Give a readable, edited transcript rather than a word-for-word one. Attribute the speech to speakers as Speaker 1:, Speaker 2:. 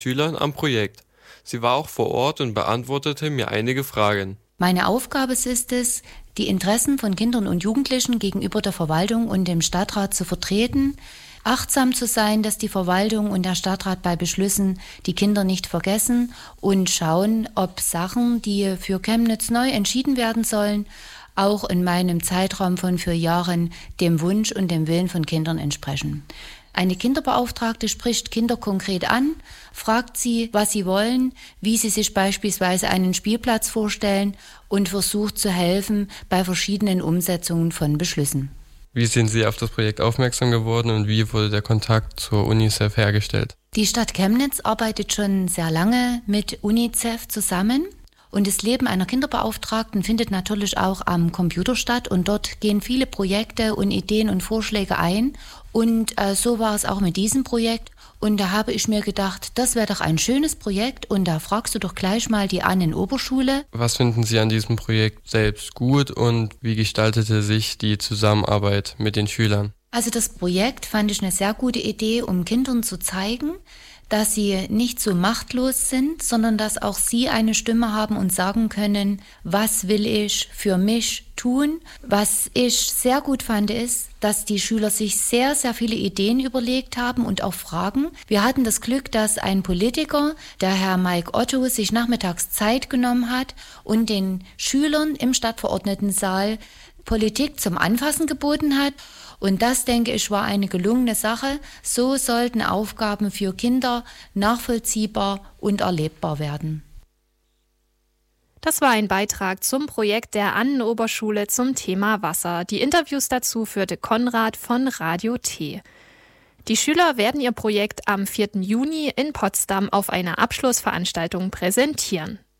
Speaker 1: Schülern am Projekt. Sie war auch vor Ort und beantwortete mir einige Fragen.
Speaker 2: Meine Aufgabe ist es, die Interessen von Kindern und Jugendlichen gegenüber der Verwaltung und dem Stadtrat zu vertreten, achtsam zu sein, dass die Verwaltung und der Stadtrat bei Beschlüssen die Kinder nicht vergessen und schauen, ob Sachen, die für Chemnitz neu entschieden werden sollen, auch in meinem Zeitraum von 4 Jahren dem Wunsch und dem Willen von Kindern entsprechen. Eine Kinderbeauftragte spricht Kinder konkret an, fragt sie, was sie wollen, wie sie sich beispielsweise einen Spielplatz vorstellen und versucht zu helfen bei verschiedenen Umsetzungen von Beschlüssen.
Speaker 1: Wie sind Sie auf das Projekt aufmerksam geworden und wie wurde der Kontakt zur UNICEF hergestellt?
Speaker 2: Die Stadt Chemnitz arbeitet schon sehr lange mit UNICEF zusammen. Und das Leben einer Kinderbeauftragten findet natürlich auch am Computer statt und dort gehen viele Projekte und Ideen und Vorschläge ein. Und so war es auch mit diesem Projekt. Und da habe ich mir gedacht, das wäre doch ein schönes Projekt und da fragst du doch gleich mal die Annen-Oberschule.
Speaker 1: Was finden Sie an diesem Projekt selbst gut und wie gestaltete sich die Zusammenarbeit mit den Schülern?
Speaker 2: Also das Projekt fand ich eine sehr gute Idee, um Kindern zu zeigen, dass sie nicht so machtlos sind, sondern dass auch sie eine Stimme haben und sagen können, was will ich für mich tun. Was ich sehr gut fand, ist, dass die Schüler sich sehr, sehr viele Ideen überlegt haben und auch Fragen. Wir hatten das Glück, dass ein Politiker, der Herr Mike Otto, sich nachmittags Zeit genommen hat und den Schülern im Stadtverordnetensaal Politik zum Anfassen geboten hat. Und das, denke ich, war eine gelungene Sache. So sollten Aufgaben für Kinder nachvollziehbar und erlebbar werden.
Speaker 3: Das war ein Beitrag zum Projekt der Annen-Oberschule zum Thema Wasser. Die Interviews dazu führte Konrad von Radio T. Die Schüler werden ihr Projekt am 4. Juni in Potsdam auf einer Abschlussveranstaltung präsentieren.